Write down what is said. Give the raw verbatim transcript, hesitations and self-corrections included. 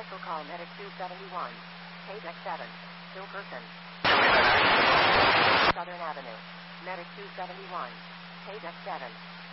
Special call Medic two seventy-one. Paydeck seven. Still person. Southern Avenue. Medic two seventy-one. Paydeck seven.